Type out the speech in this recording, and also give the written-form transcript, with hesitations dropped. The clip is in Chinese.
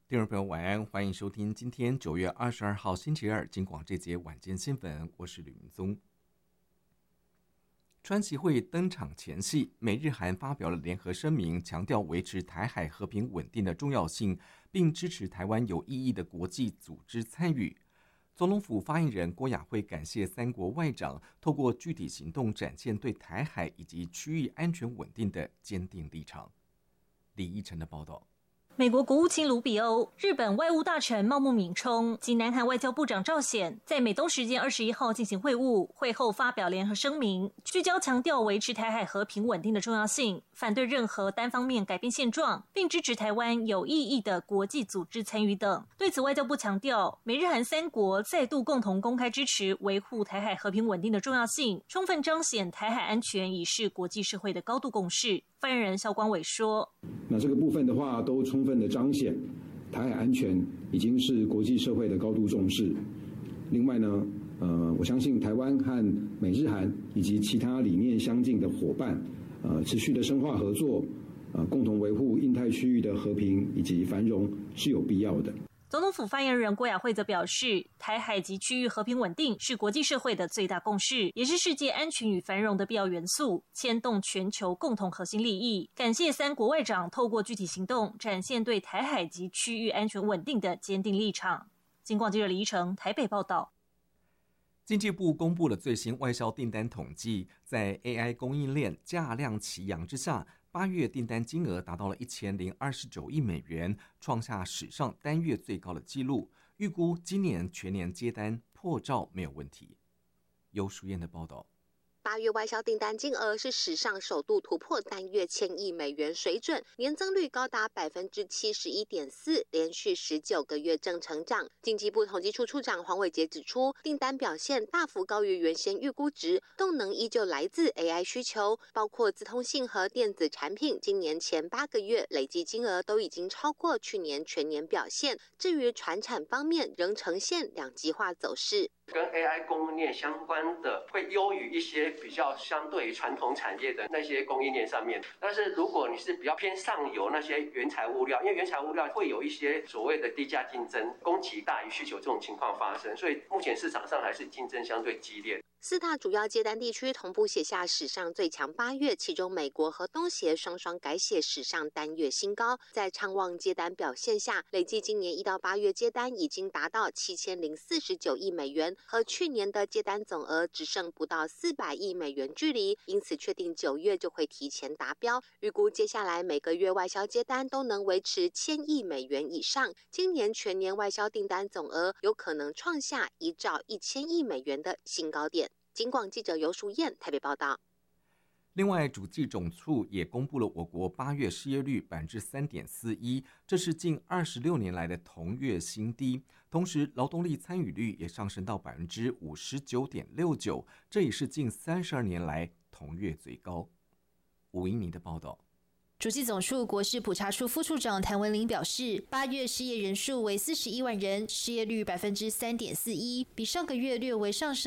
听众朋友晚安，欢迎收听今天9月22号星期二金广这节晚间新闻，我是吕明宗。川习会登场前夕，美日韩发表了联合声明，强调维持台海和平稳定的重要性，并支持台湾有意义的国际组织参与。总统府发言人郭雅慧感谢三国外长透过具体行动展现对台海以及区域安全稳定的坚定立场。李依晨的报道。 美国国务卿卢比欧、日本外务大臣茂木敏充及南韩外交部长赵显在美东时间21号进行会晤，会后发表联合声明，聚焦强调维持台海和平稳定的重要性，反对任何单方面改变现状，并支持台湾有意义的国际组织参与等。对此，外交部强调，美日韩三国再度共同公开支持维护台海和平稳定的重要性，充分彰显台海安全已是国际社会的高度共识。发言人萧光伟说：“ 那这个部分的话，都充分的彰显台海安全已经是国际社会的高度重视。另外呢，我相信台湾和美日韩以及其他理念相近的伙伴，持续的深化合作，共同维护印太区域的和平以及繁荣是有必要的。” 总统府发言人郭雅慧则表示，台海及区域和平稳定是国际社会的最大共识，也是世界安全与繁荣的必要元素，牵动全球共同核心利益。感谢三国外长透过具体行动展现对台海及区域安全稳定的坚定立场。金广记者李依成台北报道。 经济部公布了最新外销订单统计，在 AI 供应链价量齐扬之下，8月订单金额达到了1029亿美元，创下史上单月最高的纪录。预估今年全年接单破兆没有问题。由淑燕的报道。 8月外销订单金额是史上首度突破单月1000亿美元水准，年增率高达71.4%，连续19个月正成长。经济部统计处处长黄伟杰指出，订单表现大幅高于原先预估值，动能依旧来自 AI 需求，包括资通信和电子产品，今年前8个月累计金额都已经超过去年全年表现。至于传产方面，仍呈现两极化走势。 跟 AI 供应链相关的会优于一些比较相对于传统产业的那些供应链上面，但是如果你是比较偏上游那些原材物料，因为原材物料会有一些所谓的低价竞争，供给大于需求这种情况发生，所以目前市场上还是竞争相对激烈。 4大主要接单地区同步写下史上最强8月，其中美国和东协双双改写史上单月新高。在畅旺接单表现下，累计今年1到8月接单已经达到7049亿美元，和去年的接单总额只剩不到400亿美元距离，因此确定9月就会提前达标。预估接下来每个月外销接单都能维持1000亿美元以上，今年全年外销订单总额有可能创下1兆1000亿美元的新高点。金广记者游淑燕台北报道。 另外，主计总处也公布了我国8月失业率3.41%，这是近26年来的同月新低。同时，劳动力参与率也上升到59.69%，这也是近32年来同月最高。吴英妮的报道。 主计总处国事普查处副处长谭文玲表示，8月失业人数为41万人，失业率3.41%，比上个月略微上升